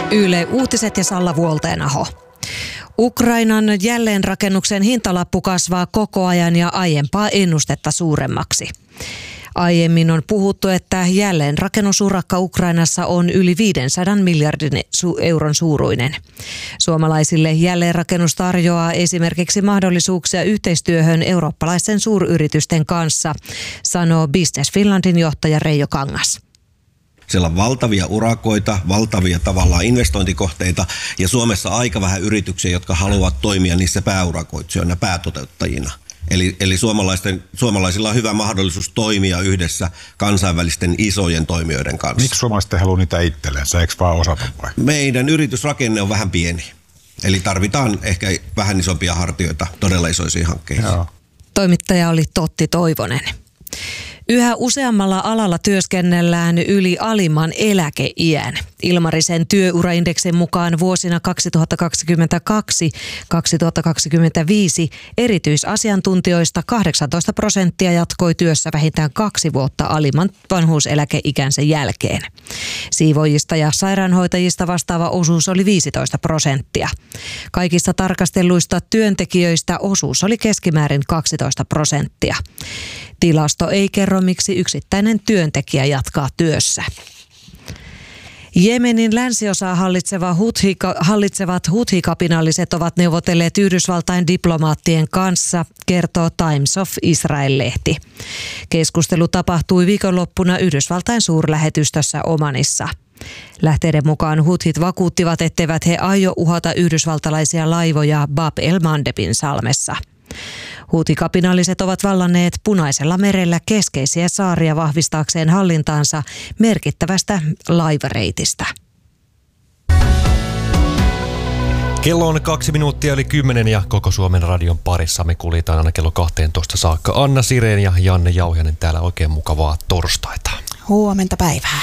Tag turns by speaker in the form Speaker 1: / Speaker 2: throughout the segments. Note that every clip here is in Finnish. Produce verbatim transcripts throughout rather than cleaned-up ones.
Speaker 1: Yle Uutiset ja Salla Vuolteenaho. Ukrainan jälleenrakennuksen hintalappu kasvaa koko ajan ja aiempaa ennustetta suuremmaksi. Aiemmin on puhuttu, että jälleenrakennusurakka Ukrainassa on yli viisisataa miljardin euron suuruinen. Suomalaisille jälleenrakennus tarjoaa esimerkiksi mahdollisuuksia yhteistyöhön eurooppalaisten suuryritysten kanssa, sanoo Business Finlandin johtaja Reijo Kangas.
Speaker 2: Siellä on valtavia urakoita, valtavia tavallaan investointikohteita ja Suomessa aika vähän yrityksiä, jotka haluavat toimia niissä pääurakoitsijoina, päätoteuttajina. Eli, eli suomalaisten, suomalaisilla on hyvä mahdollisuus toimia yhdessä kansainvälisten isojen toimijoiden kanssa.
Speaker 3: Miksi suomalaiset ei halua niitä itsellensä? Eikö vaan osata vai?
Speaker 2: Meidän yritysrakenne on vähän pieni. Eli tarvitaan ehkä vähän isompia hartioita todella isoisiin hankkeisiin. Joo.
Speaker 1: Toimittaja oli Totti Toivonen. Yhä useammalla alalla työskennellään yli alimman eläkeiän. Ilmarisen työuraindeksin mukaan vuosina kaksituhattakaksikymmentäkaksi kaksituhattakaksikymmentäviisi erityisasiantuntijoista kahdeksantoista prosenttia jatkoi työssä vähintään kaksi vuotta alimman vanhuuseläkeikänsä jälkeen. Siivoojista ja sairaanhoitajista vastaava osuus oli viisitoista prosenttia. Kaikista tarkastelluista työntekijöistä osuus oli keskimäärin kaksitoista prosenttia. Tilasto ei kerro, miksi yksittäinen työntekijä jatkaa työssä. Jemenin länsiosaa hallitseva Huthi, hallitsevat Huthi-kapinalliset ovat neuvotelleet Yhdysvaltain diplomaattien kanssa, kertoo Times of Israel-lehti. Keskustelu tapahtui viikonloppuna Yhdysvaltain suurlähetystössä Omanissa. Lähteiden mukaan Huthit vakuuttivat, etteivät he aio uhata yhdysvaltalaisia laivoja Bab el-Mandebin salmessa. Huutikapinalliset ovat vallanneet Punaisella merellä keskeisiä saaria vahvistaakseen hallintaansa merkittävästä laivareitistä.
Speaker 4: Kello on kaksi minuuttia yli kymmenen ja koko Suomen radion parissa me kuljetaan aina kello kahteentoista saakka. Anna Sireen ja Janne Jauhianen täällä, oikein mukavaa torstaita.
Speaker 5: Huomenta päivää.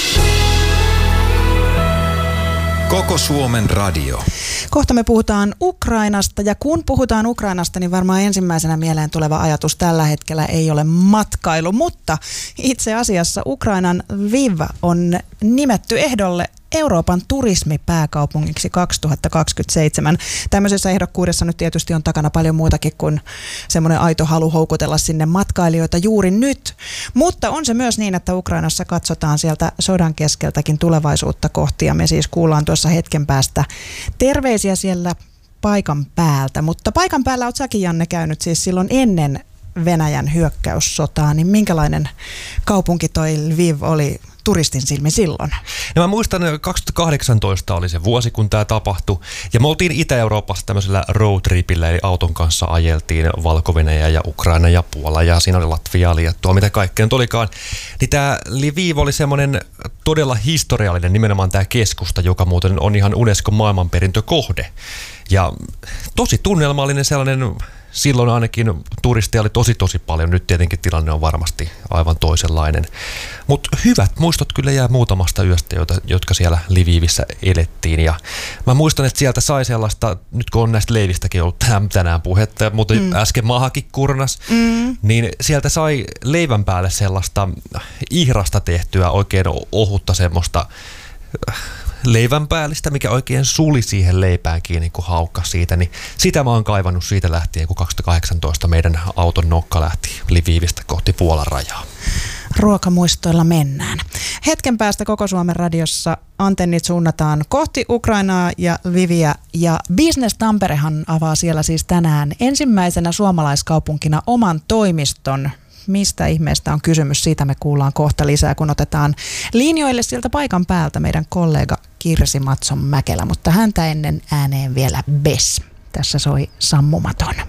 Speaker 6: Koko Suomen radio.
Speaker 5: Kohta me puhutaan Ukrainasta ja kun puhutaan Ukrainasta, niin varmaan ensimmäisenä mieleen tuleva ajatus tällä hetkellä ei ole matkailu, mutta itse asiassa Ukrainan Lviv on nimetty ehdolle Euroopan turismipääkaupungiksi kaksituhattakaksikymmentäseitsemän. Tämmöisessä ehdokkuudessa nyt tietysti on takana paljon muutakin kuin semmoinen aito halu houkutella sinne matkailijoita juuri nyt. Mutta on se myös niin, että Ukrainassa katsotaan sieltä sodan keskeltäkin tulevaisuutta kohti ja me siis kuullaan tuossa hetken päästä terveisiä siellä paikan päältä. Mutta paikan päällä olet säkin, Janne, käynyt siis silloin ennen Venäjän hyökkäyssotaa, niin minkälainen kaupunki toi Lviv oli turistin silmin silloin?
Speaker 4: No mä muistan, kaksituhattakahdeksantoista oli se vuosi, kun tämä tapahtui. Ja me oltiin Itä-Euroopassa tämmöisellä roadtripillä, eli auton kanssa ajeltiin Valko-Venäjä ja Ukraina ja Puola, ja siinä oli Latvia, Liettua, mitä kaikkea nyt olikaan. Niin tämä Lviv oli semmoinen todella historiallinen, nimenomaan tämä keskusta, joka muuten on ihan Unescon maailmanperintökohde. Ja tosi tunnelmallinen sellainen. Silloin ainakin turisteja oli tosi tosi paljon, nyt tietenkin tilanne on varmasti aivan toisenlainen. Mutta hyvät muistot kyllä jää muutamasta yöstä, joita, jotka siellä Lvivissä elettiin. Ja mä muistan, että sieltä sai sellaista, nyt kun on näistä leivistäkin ollut tänään puhetta, mutta mm. äsken maahakin kurnas, mm. niin sieltä sai leivän päälle sellaista ihrasta tehtyä oikein ohutta semmoista leivänpäällistä, mikä oikein suli siihen leipään kiinni, kun haukkas siitä, niin sitä mä oon kaivannut siitä lähtien, kun kaksituhattakahdeksantoista meidän auton nokka lähti Lvivistä kohti Puolan rajaa.
Speaker 5: Ruokamuistoilla mennään. Hetken päästä Koko Suomen radiossa antennit suunnataan kohti Ukrainaa ja Lviviä, ja Business Tamperehan avaa siellä siis tänään ensimmäisenä suomalaiskaupunkina oman toimiston. Mistä ihmeestä on kysymys, siitä me kuullaan kohta lisää, kun otetaan linjoille sieltä paikan päältä meidän kollega Kirsi Matson Mäkelä, mutta häntä ennen ääneen vielä Bes. Tässä soi Sammumaton.